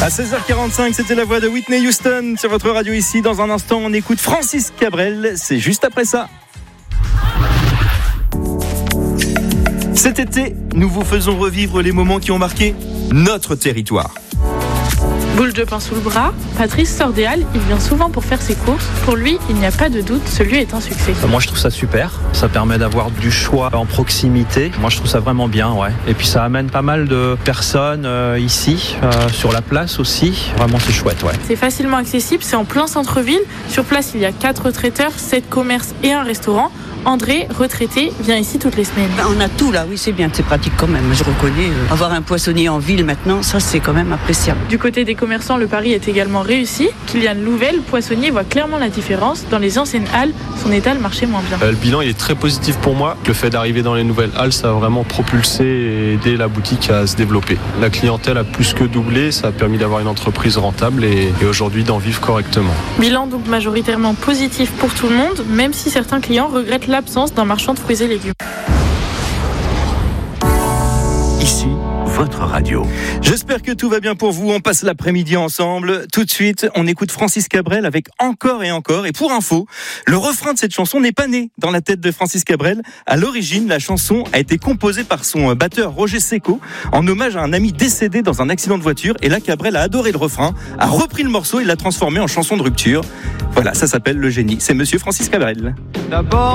À 16h45, c'était la voix de Whitney Houston sur votre radio ici. Dans un instant, on écoute Francis Cabrel. C'est juste après ça. Cet été, nous vous faisons revivre les moments qui ont marqué notre territoire. Boule de pain sous le bras, Patrice sort des Halles, il vient souvent pour faire ses courses. Pour lui, il n'y a pas de doute, ce lieu est un succès. Moi je trouve ça super, ça permet d'avoir du choix en proximité. Moi je trouve ça vraiment bien, ouais. Et puis ça amène pas mal de personnes ici, sur la place aussi. Vraiment c'est chouette, ouais. C'est facilement accessible, c'est en plein centre-ville. Sur place, il y a 4 traiteurs, 7 commerces et un restaurant. André, retraité, vient ici toutes les semaines. On a tout là, oui c'est bien, c'est pratique quand même, je reconnais. Avoir un poissonnier en ville maintenant, ça c'est quand même appréciable. Du côté des commerçants, le pari est également réussi. Kylian Louvel, poissonnier, voit clairement la différence. Dans les anciennes halles, son étal marchait moins bien. Le bilan il est très positif pour moi. Le fait d'arriver dans les nouvelles halles, ça a vraiment propulsé et aidé la boutique à se développer. La clientèle a plus que doublé, ça a permis d'avoir une entreprise rentable et aujourd'hui d'en vivre correctement. Bilan donc majoritairement positif pour tout le monde, même si certains clients regrettent l'absence d'un marchand de fruits et légumes. Ici, votre radio. J'espère que tout va bien pour vous. On passe l'après-midi ensemble. Tout de suite, on écoute Francis Cabrel avec Encore et encore. Et pour info, le refrain de cette chanson n'est pas né dans la tête de Francis Cabrel. À l'origine, la chanson a été composée par son batteur Roger Secco en hommage à un ami décédé dans un accident de voiture. Et là, Cabrel a adoré le refrain, a repris le morceau et l'a transformé en chanson de rupture. Voilà, ça s'appelle le génie. C'est monsieur Francis Cabrel. D'abord